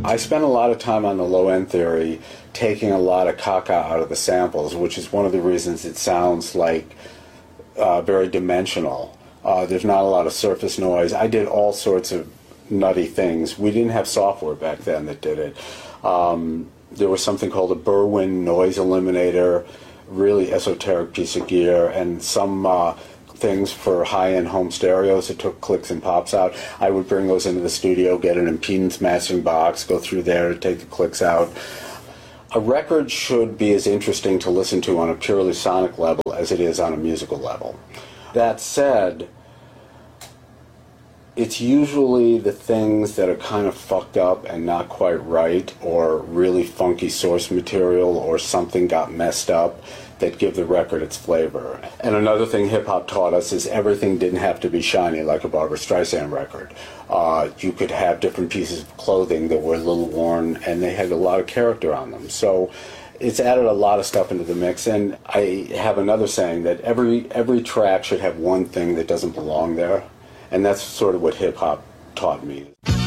I spent a lot of time on the low-end theory, taking a lot of caca out of the samples, which is one of the reasons it sounds like very dimensional. There's not a lot of surface noise. I did all sorts of nutty things. We didn't have software back then that did it. There was something called a Berwyn noise eliminator, really esoteric piece of gear, and some things for high-end home stereos that took clicks and pops out. I would bring those into the studio, get an impedance matching box, go through there to take the clicks out. A record should be as interesting to listen to on a purely sonic level as it is on a musical level. That said, it's usually the things that are kind of fucked up and not quite right, or really funky source material, or something got messed up, that give the record its flavor. And another thing hip-hop taught us is everything didn't have to be shiny like a Barbra Streisand record. You could have different pieces of clothing that were a little worn, and they had a lot of character on them. So it's added a lot of stuff into the mix. And I have another saying that every track should have one thing that doesn't belong there. And that's sort of what hip-hop taught me.